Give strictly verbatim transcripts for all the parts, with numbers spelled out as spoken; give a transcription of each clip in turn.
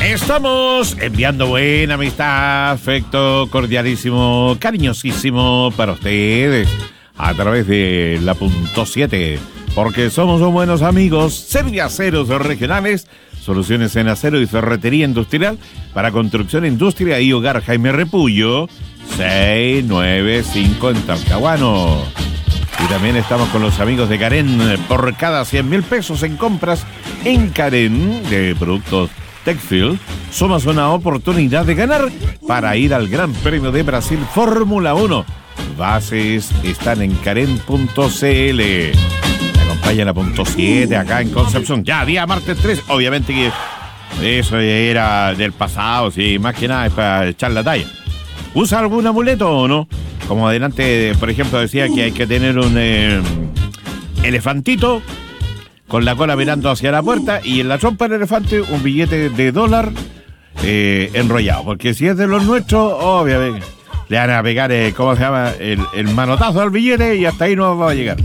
Estamos enviando buena amistad, afecto cordialísimo, cariñosísimo para ustedes a través de la punto siete, porque somos buenos amigos. Serviaceros regionales, soluciones en acero y ferretería industrial para construcción, industria y hogar. Jaime Repullo, seiscientos noventa y cinco en Talcahuano. Y también estamos con los amigos de Karen. Por cada cien mil pesos en compras en Karen de productos Techfield, sumas una oportunidad de ganar para ir al Gran Premio de Brasil Fórmula uno. Bases están en Karen punto c l. Me acompaña la punto siete acá en Concepción. Ya, día martes tres. Obviamente que eso era del pasado, sí, más que nada es para echar la talla. ¿Usa algún amuleto o no? Como adelante, por ejemplo, decía que hay que tener un eh, elefantito con la cola mirando hacia la puerta y en la trompa del elefante un billete de dólar eh, enrollado. Porque si es de los nuestros, obviamente, le van a pegar, eh, ¿cómo se llama? El, el manotazo al billete y hasta ahí no va a llegar.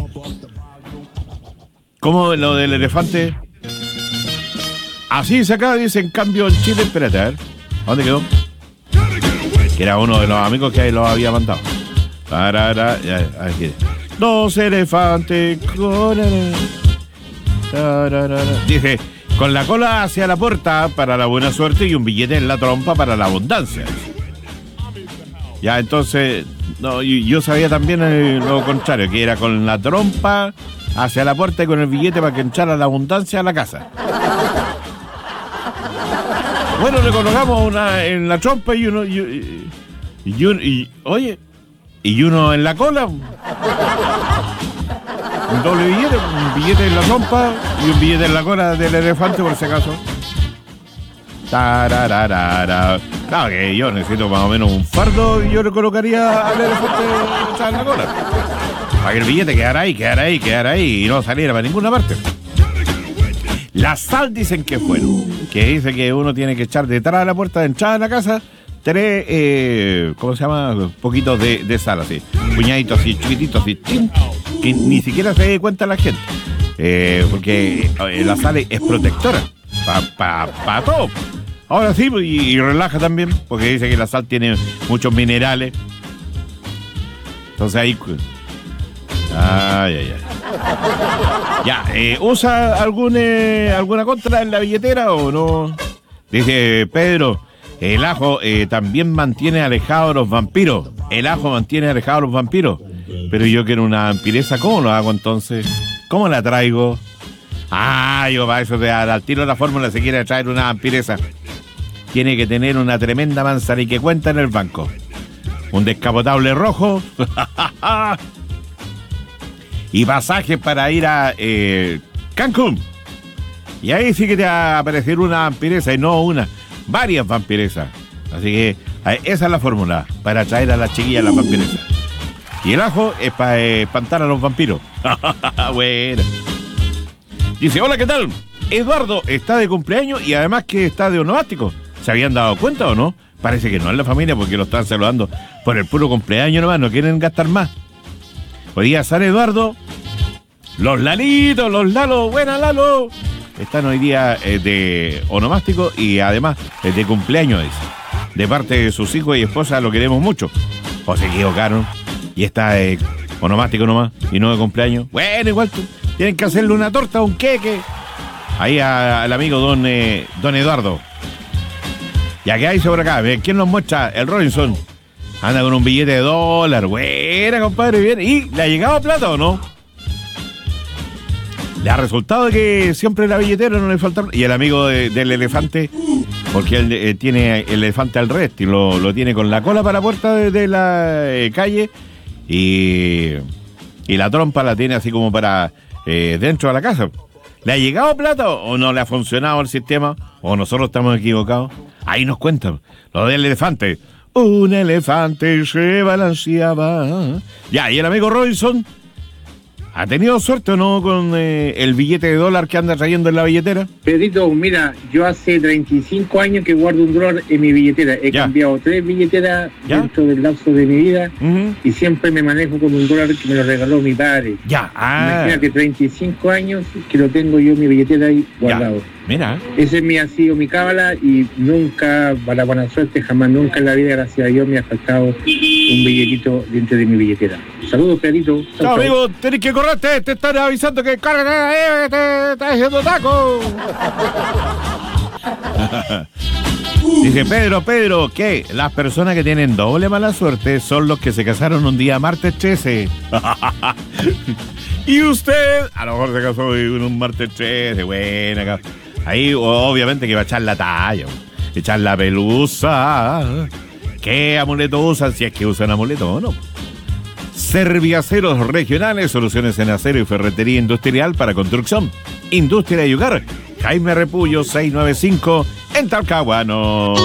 ¿Cómo lo del elefante? Así se acaba, dice, en cambio en Chile, espérate, a ver, ¿a dónde quedó? Que era uno de los amigos que ahí lo había mandado. Tarara, ya, aquí. Dos elefantes con el... Dice, con la cola hacia la puerta para la buena suerte y un billete en la trompa para la abundancia. Ya, entonces, no, yo sabía también eh, lo contrario, que era con la trompa hacia la puerta y con el billete para que entrara la abundancia a la casa. Bueno, le colocamos una en la trompa y uno, y, y, y, uno, y oye, y uno en la cola. Un doble billete, un billete en la trompa y un billete en la cola del elefante por si acaso. Tarararara. Claro que yo necesito más o menos un fardo y yo le colocaría al elefante en la cola. Para que el billete quedara ahí, quedara ahí, quedara ahí y no saliera para ninguna parte. La sal dicen que fueron, que dice que uno tiene que echar detrás de la puerta de entrada de la casa tres, eh, ¿cómo se llama? Poquitos de, de sal así, puñaditos así, chiquititos así, ¡chin! Que ni siquiera se dé cuenta la gente, eh, porque eh, la sal es protectora para pa, pa todo. Ahora sí, y, y relaja también, porque dice que la sal tiene muchos minerales. Entonces ahí... Ay, ay, ay. Ya, eh, ¿usa algún, eh, alguna contra en la billetera o no? Dice Pedro, el ajo eh, también mantiene alejados a los vampiros. El ajo mantiene alejados a los vampiros. Pero yo quiero una vampiresa, ¿cómo lo hago entonces? ¿Cómo la traigo? Ah, yo para eso, de, al tiro de la fórmula, se quiere traer una vampiresa. Tiene que tener una tremenda manzana y que cuenta en el banco. Un descapotable rojo. Y pasajes para ir a eh, Cancún. Y ahí sí que te va a aparecer una vampiresa, y no una, varias vampiresas. Así que esa es la fórmula para traer a las chiquillas las vampiresas. Y el ajo es para eh, espantar a los vampiros. Bueno. Dice, hola, ¿qué tal? Eduardo está de cumpleaños y además que está de onomástico. ¿Se habían dado cuenta o no? Parece que no es la familia porque lo están saludando por el puro cumpleaños nomás, no quieren gastar más. Hoy día San Eduardo, los Lalitos, los Lalos, buena Lalo, están hoy día eh, de onomástico y además eh, de cumpleaños, dice. De parte de sus hijos y esposa lo queremos mucho. O se equivocaron y está eh, onomástico nomás y no de cumpleaños. Bueno, igual tienen que hacerle una torta, un queque. Ahí a, al amigo don, eh, don Eduardo. Ya que hay sobre acá, ¿quién nos muestra? El Robinson. Anda con un billete de dólar. Buena, compadre, bien. ¿Y le ha llegado plata o no? Le ha resultado que siempre la billetera no le falta. Y el amigo de, del elefante, porque él eh, tiene el elefante al revés y lo, lo tiene con la cola para la puerta de, de la eh, calle y, y la trompa la tiene así como para eh, dentro de la casa. ¿Le ha llegado plata o no le ha funcionado el sistema? ¿O nosotros estamos equivocados? Ahí nos cuentan lo del elefante. Un elefante se balanceaba. Ya, y el amigo Robinson, ¿ha tenido suerte o no con eh, el billete de dólar que anda trayendo en la billetera? Pedrito, mira, yo hace treinta y cinco años que guardo un dólar en mi billetera. He ya. cambiado tres billeteras ¿Ya? dentro del lapso de mi vida uh-huh. y siempre me manejo con un dólar que me lo regaló mi padre. Ya. Ah. Imagínate, treinta y cinco años que lo tengo yo en mi billetera ahí guardado. Ya. Mira. Ese me ha sido mi cábala y nunca, para buena suerte, jamás nunca en la vida, gracias a Dios, me ha faltado un billetito dentro de mi billetera. Saludos, Pedrito. Chao, amigo, tenés que correrte, te están avisando que carga, eh, te estás haciendo taco. Dice Pedro, Pedro, ¿qué? Las personas que tienen doble mala suerte son los que se casaron un día martes trece. Y usted, a lo mejor se casó en un martes trece, buena. Ahí obviamente que va a echar la talla, echar la pelusa. ¿Qué amuleto usan? Si es que usan amuleto o no. Serviaceros regionales, soluciones en acero y ferretería industrial para construcción, industria y hogar. Jaime Repullo seiscientos noventa y cinco en Talcahuano.